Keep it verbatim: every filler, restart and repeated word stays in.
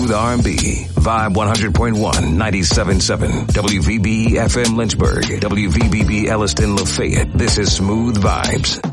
smooth R and B. Vibe one hundred point one, ninety-seven point seven. W V B E F M Lynchburg. W V B B Elliston Lafayette. This is Smooth Vibes.